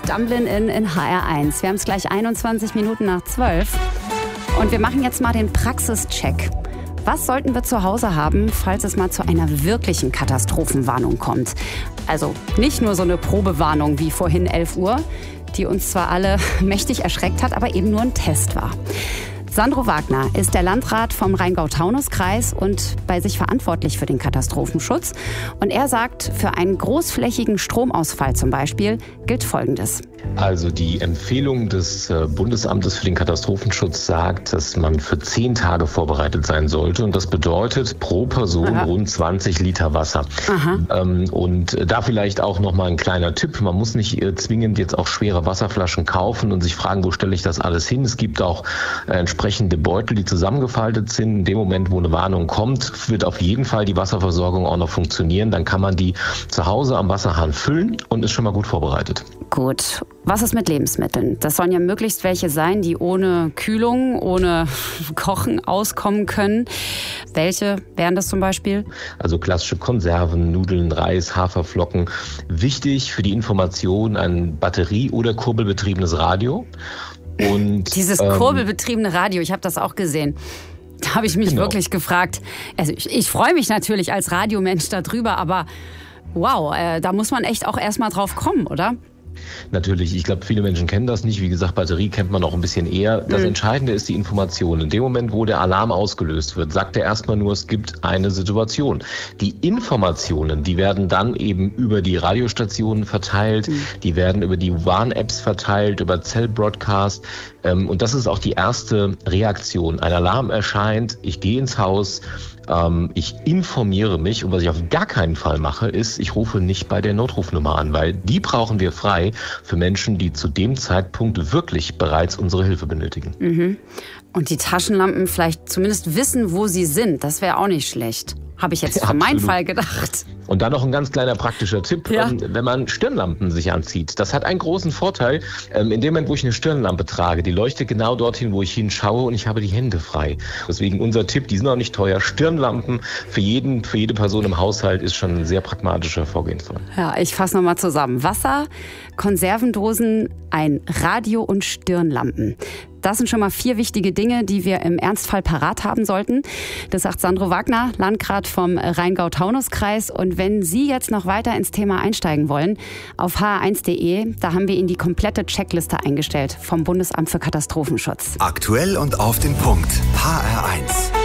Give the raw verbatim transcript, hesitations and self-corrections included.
Dumblin' In in H R eins. Wir haben es gleich einundzwanzig Minuten nach zwölf. Und wir machen jetzt mal den Praxischeck. Was sollten wir zu Hause haben, falls es mal zu einer wirklichen Katastrophenwarnung kommt? Also nicht nur so eine Probewarnung wie vorhin elf Uhr, die uns zwar alle mächtig erschreckt hat, aber eben nur ein Test war. Sandro Wagner ist der Landrat vom Rheingau-Taunus-Kreis und bei sich verantwortlich für den Katastrophenschutz. Und er sagt, für einen großflächigen Stromausfall zum Beispiel gilt Folgendes. Also die Empfehlung des Bundesamtes für den Katastrophenschutz sagt, dass man für zehn Tage vorbereitet sein sollte. Und das bedeutet pro Person Aha. rund zwanzig Liter Wasser. Ähm, und da vielleicht auch noch mal ein kleiner Tipp. Man muss nicht zwingend jetzt auch schwere Wasserflaschen kaufen und sich fragen, wo stelle ich das alles hin. Es gibt auch äh, entsprechende Beutel, die zusammengefaltet sind. In dem Moment, wo eine Warnung kommt, wird auf jeden Fall die Wasserversorgung auch noch funktionieren. Dann kann man die zu Hause am Wasserhahn füllen und ist schon mal gut vorbereitet. Gut. Was ist mit Lebensmitteln? Das sollen ja möglichst welche sein, die ohne Kühlung, ohne Kochen auskommen können. Welche wären das zum Beispiel? Also klassische Konserven, Nudeln, Reis, Haferflocken. Wichtig für die Information ein batterie- oder kurbelbetriebenes Radio. Und, Dieses ähm, kurbelbetriebene Radio, ich habe das auch gesehen. Da habe ich mich genau. wirklich gefragt. Also ich, ich freue mich natürlich als Radiomensch darüber, aber wow, äh, da muss man echt auch erstmal drauf kommen, oder? Natürlich, ich glaube, viele Menschen kennen das nicht. Wie gesagt, Batterie kennt man noch ein bisschen eher. Das mhm. Entscheidende ist die Information. In dem Moment, wo der Alarm ausgelöst wird, sagt er erstmal nur, es gibt eine Situation. Die Informationen, die werden dann eben über die Radiostationen verteilt, mhm. die werden über die Warn-Apps verteilt, über Cell-Broadcast. Und das ist auch die erste Reaktion. Ein Alarm erscheint, ich gehe ins Haus, ich informiere mich, und was ich auf gar keinen Fall mache, ist, ich rufe nicht bei der Notrufnummer an, weil die brauchen wir frei für Menschen, die zu dem Zeitpunkt wirklich bereits unsere Hilfe benötigen. Mhm. Und die Taschenlampen vielleicht zumindest wissen, wo sie sind, das wäre auch nicht schlecht. Habe ich jetzt für Absolut. meinen Fall gedacht. Und dann noch ein ganz kleiner praktischer Tipp, ja. ähm, wenn man Stirnlampen sich anzieht. Das hat einen großen Vorteil. Ähm, in dem Moment, wo ich eine Stirnlampe trage, die leuchtet genau dorthin, wo ich hinschaue, und ich habe die Hände frei. Deswegen unser Tipp, die sind auch nicht teuer. Stirnlampen für jeden, für jede Person im Haushalt ist schon ein sehr pragmatischer Vorgehensfall. Ja, ich fasse nochmal zusammen. Wasser, Konservendosen, ein Radio und Stirnlampen. Das sind schon mal vier wichtige Dinge, die wir im Ernstfall parat haben sollten. Das sagt Sandro Wagner, Landrat vom Rheingau-Taunus-Kreis. Und wenn Sie jetzt noch weiter ins Thema einsteigen wollen, auf h r eins punkt d e, da haben wir Ihnen die komplette Checkliste eingestellt vom Bundesamt für Katastrophenschutz. Aktuell und auf den Punkt. H R eins.